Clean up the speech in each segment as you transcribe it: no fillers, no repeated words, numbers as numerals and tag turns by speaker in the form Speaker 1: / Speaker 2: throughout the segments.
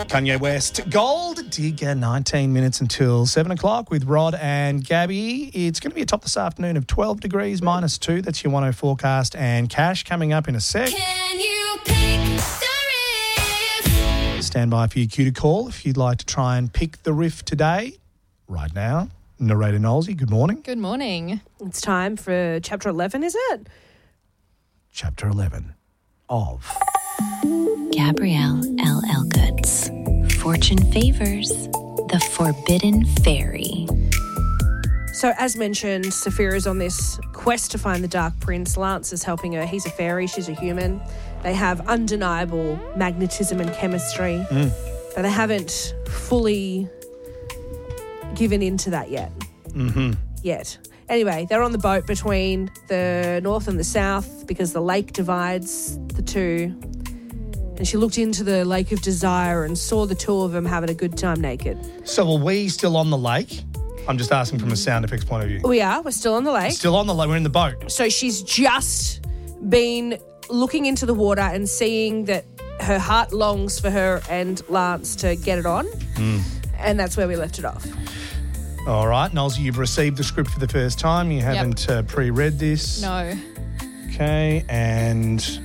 Speaker 1: Kanye West. Gold Digger, 19 minutes until 7 o'clock with Rod and Gabby. It's going to be a top this afternoon of 12 degrees, -2. That's your 10 forecast. And Cash coming up in a sec.
Speaker 2: Can you pick the riff?
Speaker 1: Stand by for your cue to call if you'd like to try and pick the riff today. Right now, narrator Nolsey, good morning.
Speaker 3: Good morning.
Speaker 4: It's time for Chapter 11, is it?
Speaker 1: Chapter 11 of...
Speaker 5: Gabrielle L. Elgoods. Fortune favors the Forbidden Fairy.
Speaker 4: So, as mentioned, Saphira's on this quest to find the Dark Prince. Lance is helping her. He's a fairy. She's a human. They have undeniable magnetism and chemistry, but they haven't fully given into that yet. Yet. Anyway, they're on the boat between the north and the south because the lake divides the two. And she looked into the Lake of Desire and saw the two of them having a good time naked.
Speaker 1: So are we still on the lake? I'm just asking from a sound effects point of view.
Speaker 4: We're still on the lake.
Speaker 1: Still on the lake. We're in the boat.
Speaker 4: So she's just been looking into the water and seeing that her heart longs for her and Lance to get it on. And that's where we left it off.
Speaker 1: All right, Nolsey, you've received the script for the first time. You haven't pre-read this.
Speaker 3: No.
Speaker 1: Okay, and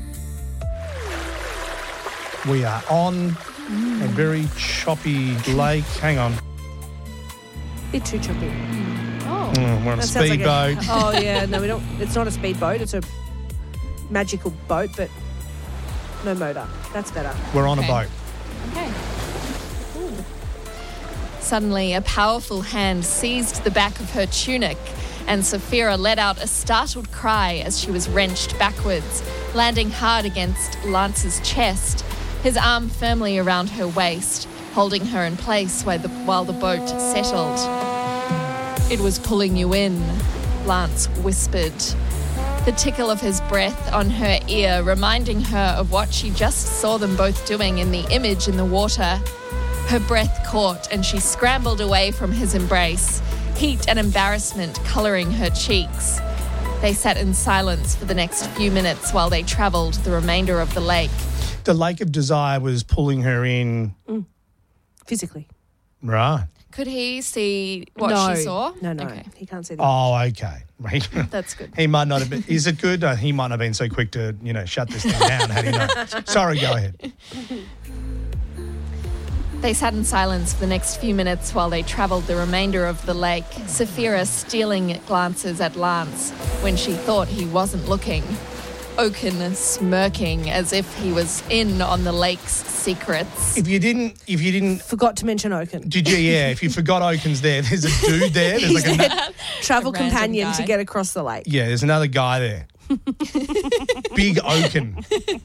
Speaker 1: we are on a very choppy lake. Hang on.
Speaker 4: Bit too choppy.
Speaker 3: Oh.
Speaker 1: We're on a
Speaker 4: That sounds like
Speaker 1: speedboat.
Speaker 4: Oh, yeah. No, we don't. It's not a speedboat. It's a magical boat, but no motor. That's better.
Speaker 1: We're on
Speaker 3: Okay.
Speaker 1: a boat.
Speaker 3: Okay. Ooh. Suddenly, a powerful hand seized the back of her tunic, and Saphira let out a startled cry as she was wrenched backwards, landing hard against Lance's chest, his arm firmly around her waist, holding her in place while the boat settled. "It was pulling you in," Lance whispered, the tickle of his breath on her ear reminding her of what she just saw them both doing in the image in the water. Her breath caught and she scrambled away from his embrace, heat and embarrassment colouring her cheeks. They sat in silence for the next few minutes while they travelled the remainder of the lake.
Speaker 1: The Lake of Desire was pulling her in.
Speaker 4: Physically.
Speaker 1: Right.
Speaker 3: Could he see what
Speaker 4: No.
Speaker 3: she saw?
Speaker 4: No.
Speaker 3: Okay.
Speaker 4: He can't see that.
Speaker 1: Oh, okay. Right.
Speaker 3: That's good.
Speaker 1: He might not have been. Is it good? He might not have been so quick to, shut this thing down, had he not? Sorry, go ahead.
Speaker 3: They sat in silence for the next few minutes while they travelled the remainder of the lake, Saphira stealing glances at Lance when she thought he wasn't looking. Oaken smirking as if he was in on the lake's secrets.
Speaker 1: If you didn't,
Speaker 4: Forgot to mention Oaken.
Speaker 1: did you? Yeah. If you forgot Oaken's there, there's a dude there. There's
Speaker 4: He's
Speaker 1: like
Speaker 4: their travel
Speaker 3: A random
Speaker 4: companion to
Speaker 3: guy.
Speaker 4: get across the lake.
Speaker 1: yeah. There's another guy there. Big Oaken.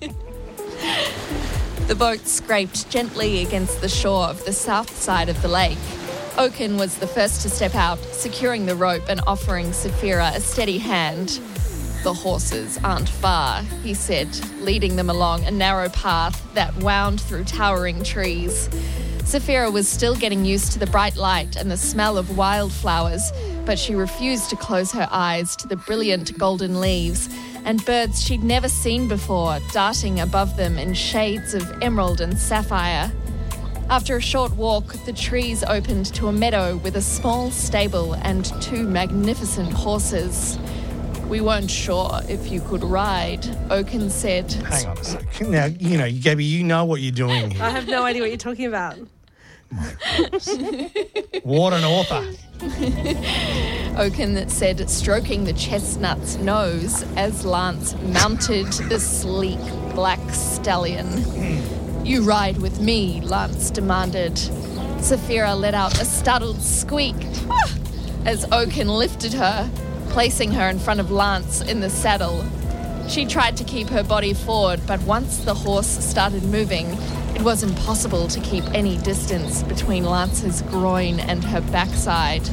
Speaker 3: The boat scraped gently against the shore of the south side of the lake. Oaken was the first to step out, securing the rope and offering Saphira a steady hand. "The horses aren't far," he said, leading them along a narrow path that wound through towering trees. Saphira was still getting used to the bright light and the smell of wildflowers, but she refused to close her eyes to the brilliant golden leaves and birds she'd never seen before darting above them in shades of emerald and sapphire. After a short walk, the trees opened to a meadow with a small stable and two magnificent horses. "We weren't sure if you could ride," Oaken said.
Speaker 1: Hang on a second. Now, Gabby, you know what you're doing here.
Speaker 4: I have no idea what you're talking about.
Speaker 1: What an author.
Speaker 3: Oaken said, stroking the chestnut's nose as Lance mounted the sleek black stallion. "You ride with me," Lance demanded. Saphira let out a startled squeak as Oaken lifted her, placing her in front of Lance in the saddle. She tried to keep her body forward, but once the horse started moving, it was impossible to keep any distance between Lance's groin and her backside.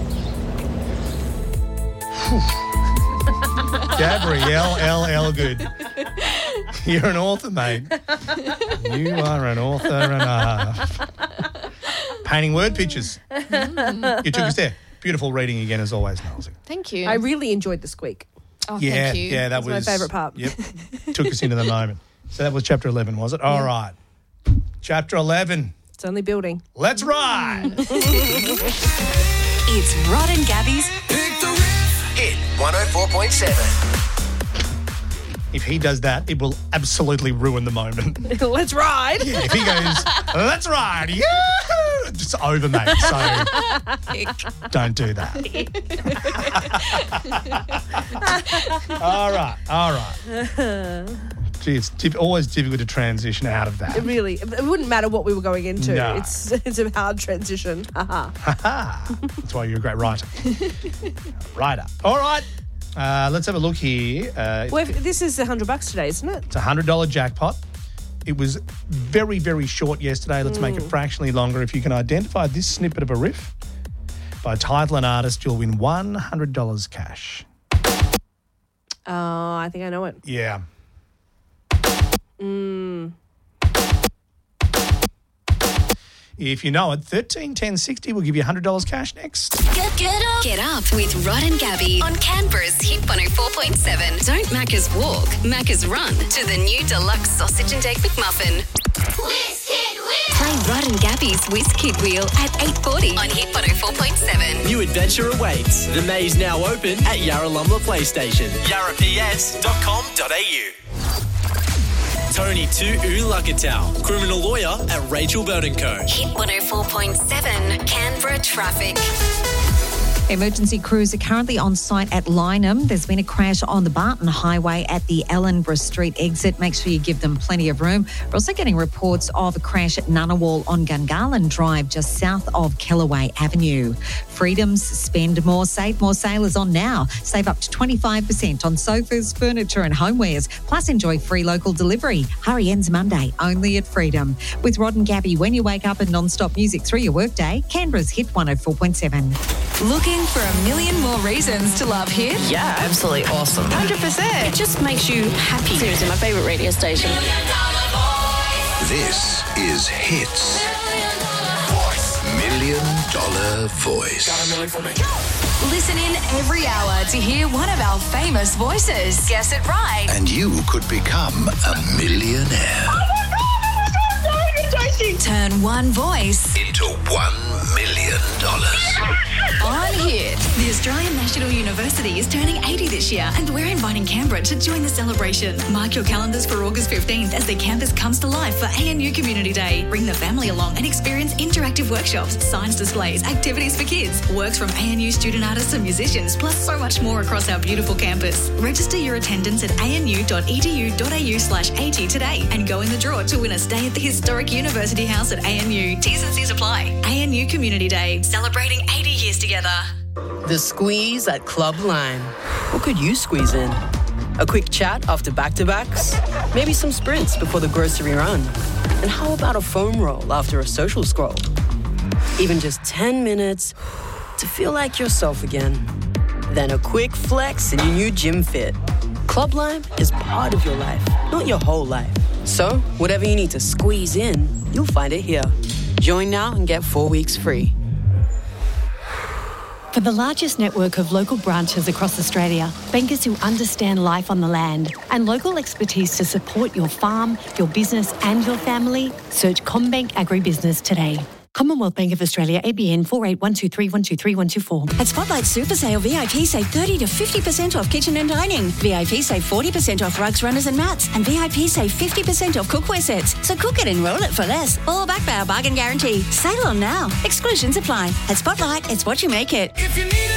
Speaker 1: Gabrielle L. Elgood. You're an author, mate. You are an author and a half. Painting word pictures. You took us there. Beautiful reading again, as always, Nolsey.
Speaker 3: Thank you.
Speaker 4: I really enjoyed the squeak.
Speaker 3: Oh,
Speaker 1: Yeah,
Speaker 3: thank you.
Speaker 1: yeah, that
Speaker 4: That's my
Speaker 1: was
Speaker 4: favourite part.
Speaker 1: Yep, took us into the moment. So that was chapter 11, was it? All right. Chapter 11.
Speaker 4: It's only building.
Speaker 1: Let's ride.
Speaker 5: It's Rod and Gabby's
Speaker 6: Hit 104.7.
Speaker 1: If he does that, it will absolutely ruin the moment.
Speaker 4: Let's ride.
Speaker 1: If he goes, let's ride, yeah, it's over, mate. So don't do that. All right. Gee, it's always difficult to transition out of that.
Speaker 4: It wouldn't matter what we were going into.
Speaker 1: No.
Speaker 4: It's a hard transition.
Speaker 1: That's why you're a great writer. Writer. All right. Let's have a look here.
Speaker 4: Well, this is $100 today, isn't it?
Speaker 1: It's a $100 jackpot. It was very, very short yesterday. Let's make it fractionally longer. If you can identify this snippet of a riff by title and artist, you'll win $100 cash.
Speaker 4: Oh, I think I know it.
Speaker 1: Yeah. If you know it, 13 10 60 will give you $100 cash next.
Speaker 5: Get up with Rod and Gabby on Canberra's Hit 104.7. Don't Macca's walk, Macca's run to the new deluxe sausage and egg McMuffin.
Speaker 2: Whiz Kid Wheel.
Speaker 5: Play Rod and Gabby's Whiz Kid Wheel at 8:40 on Hit 104.7.
Speaker 7: New adventure awaits. The maze now open at Yarralumla PlayStation. yarraps.com.au. Tony to Ulakatau, criminal lawyer at Rachel Bird & Co.
Speaker 5: Hit 104.7 Canberra traffic.
Speaker 8: Emergency crews are currently on site at Lynham. There's been a crash on the Barton Highway at the Ellenborough Street exit. Make sure you give them plenty of room. We're also getting reports of a crash at Ngunnawal on Gungahlin Drive, just south of Kellaway Avenue. Freedom's Spend More, Save More sale is on now. Save up to 25% on sofas, furniture and homewares. Plus enjoy free local delivery. Hurry ends Monday, only at Freedom. With Rod and Gabby, when you wake up and non-stop music through your workday, Canberra's Hit 104.7.
Speaker 9: Looking for a million more reasons to love Hit?
Speaker 10: Yeah, absolutely awesome.
Speaker 9: 100%.
Speaker 10: It just makes you happy. Seriously, my favourite radio station.
Speaker 6: This is Hits. $1 million voice.
Speaker 9: Listen in every hour to hear one of our famous voices. Guess it right.
Speaker 6: And you could become a millionaire.
Speaker 9: Turn one voice
Speaker 6: Into $1 million.
Speaker 9: on Hit.
Speaker 11: The Australian National University is turning 80 this year, and we're inviting Canberra to join the celebration. Mark your calendars for August 15th as the campus comes to life for ANU Community Day. Bring the family along and experience interactive workshops, science displays, activities for kids, works from ANU student artists and musicians, plus so much more across our beautiful campus. Register your attendance at anu.edu.au/80 today and go in the draw to win a stay at the historic University House at ANU. T's and C's apply. ANU Community Day, celebrating 80 years together.
Speaker 10: The squeeze at Club Lime. What could you squeeze in? A quick chat after back-to-backs? Maybe some sprints before the grocery run? And how about a foam roll after a social scroll? Even just 10 minutes to feel like yourself again. Then a quick flex in your new gym fit. Club Lime is part of your life, not your whole life. So, whatever you need to squeeze in, you'll find it here. Join now and get 4 weeks free.
Speaker 12: For the largest network of local branches across Australia, bankers who understand life on the land, and local expertise to support your farm, your business and your family, search CommBank Agribusiness today. Commonwealth Bank of Australia, ABN 481231232124.
Speaker 13: At Spotlight Super Sale, VIP save 30 to 50% off kitchen and dining. VIP save 40% off rugs, runners and mats. And VIP save 50% off cookware sets. So cook it and roll it for less. All backed by our bargain guarantee. Sale on now. Exclusions apply. At Spotlight, it's what you make it.
Speaker 2: If you need